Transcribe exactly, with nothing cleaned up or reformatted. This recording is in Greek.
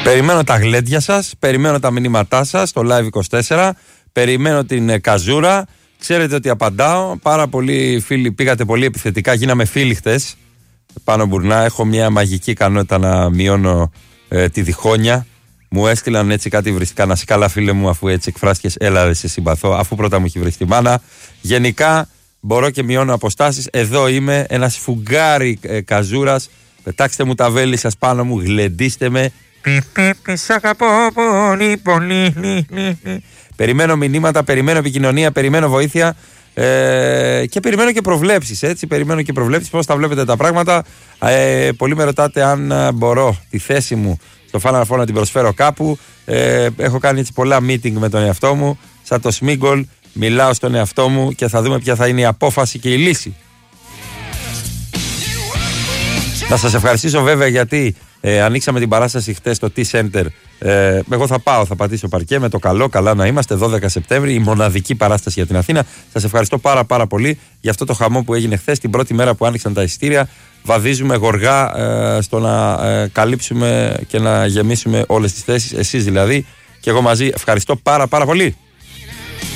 Περιμένω τα γλέντια σας, περιμένω τα μηνύματά σας στο Live είκοσι τέσσερα, περιμένω την ε, καζούρα. Ξέρετε ότι απαντάω. Πάρα πολλοί φίλοι πήγατε πολύ επιθετικά, γίναμε φίλοι χτες. Πάνω μπουρνά, έχω μια μαγική ικανότητα να μειώνω ε, τη διχόνοια. Μου έστειλαν έτσι κάτι βριστικά. Να σε καλά, φίλε μου, αφού έτσι εκφράστηκες. Έλα, ρε, σε συμπαθώ. Αφού πρώτα μου έχει βρει τη μάνα. Γενικά μπορώ και μειώνω αποστάσεις. Εδώ είμαι, ένας φουγγάρι ε, καζούρας. Πετάξτε μου τα βέλη σας πάνω μου, γλεντίστε με. Πι, πι, πι, σ' αγαπώ πολύ, πολύ. Περιμένω μηνύματα, περιμένω επικοινωνία, περιμένω βοήθεια. Ε, και περιμένω και προβλέψεις, έτσι. Περιμένω και προβλέψεις πώς τα βλέπετε τα πράγματα. Ε, πολλοί με ρωτάτε αν μπορώ τη θέση μου στο Final Four να την προσφέρω κάπου. Ε, έχω κάνει έτσι πολλά meeting με τον εαυτό μου. Σαν το Σμίγκολ, μιλάω στον εαυτό μου και θα δούμε ποια θα είναι η απόφαση και η λύση. Να σας ευχαριστήσω βέβαια γιατί ε, ανοίξαμε την παράσταση χτες στο T-Center. Ε, εγώ θα πάω, θα πατήσω παρκέ με το καλό, καλά να είμαστε, δώδεκα Σεπτέμβρη, η μοναδική παράσταση για την Αθήνα. Σας ευχαριστώ πάρα πάρα πολύ για αυτό το χαμό που έγινε χθες, την πρώτη μέρα που άνοιξαν τα εισιτήρια. Βαδίζουμε γοργά ε, στο να ε, καλύψουμε και να γεμίσουμε όλες τις θέσεις, εσείς δηλαδή και εγώ μαζί. Ευχαριστώ πάρα πάρα πολύ.